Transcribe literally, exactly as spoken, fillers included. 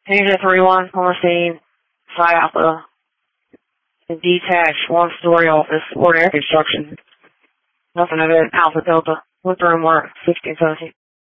Unit three one, on the scene, Psi Alpha, a detached one-story office, support air construction. Nothing of it, Alpha Delta, with room work, sixteen seventeen.